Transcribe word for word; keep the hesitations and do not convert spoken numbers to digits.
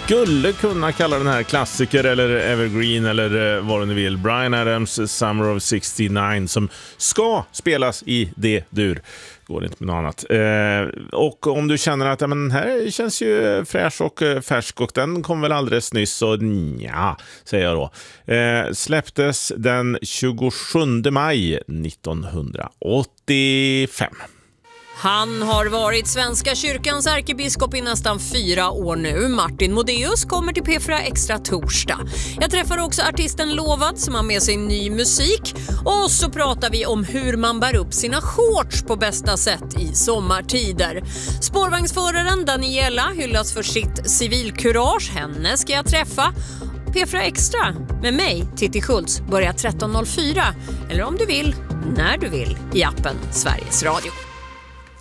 skulle kunna kalla den här klassiker eller evergreen eller vad du vill. Bryan Adams Summer of sextionio som ska spelas i D-dur. Går inte med något annat. Eh, och om du känner att ja, men här känns ju fräsch och eh, färsk och den kom väl alldeles nyss så ja, säger jag då. Eh, släpptes den tjugosjunde maj nittonhundraåttiofem. Han har varit Svenska kyrkans ärkebiskop i nästan fyra år nu. Martin Modéus kommer till P fyra Extra torsdag. Jag träffar också artisten Lovad som har med sig ny musik. Och så pratar vi om hur man bär upp sina shorts på bästa sätt i sommartider. Spårvagnsföraren Daniela hyllas för sitt civilkurage. Henne ska jag träffa. P fyra Extra med mig, Titti Schultz, börjar tretton noll fyra. Eller om du vill, när du vill, i appen Sveriges Radio.